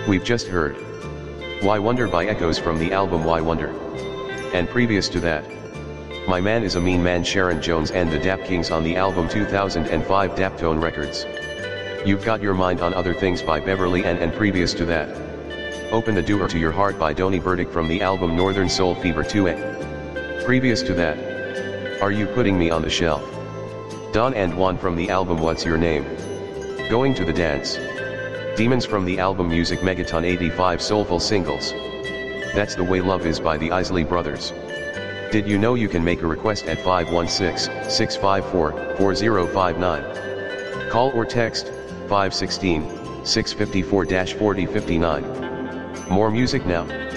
We've just heard Why Wonder by Echoes from the album Why Wonder. And previous to that, My Man is a Mean Man Sharon Jones and the Dap Kings on the album 2005 Daptone Records. You've Got Your Mind on Other Things by Beverly and previous to that, Open the Door to Your Heart by Donny Burdick from the album Northern Soul Fever 2A. Previous to that, Are You Putting Me on the Shelf? Don and Juan from the album What's Your Name? Going to the Dance. Demons from the album Music Megaton 85 Soulful Singles. That's the Way Love Is by the Isley Brothers. Did you know you can make a request at 516-654-4059? Call or text 516-654-4059. More music now.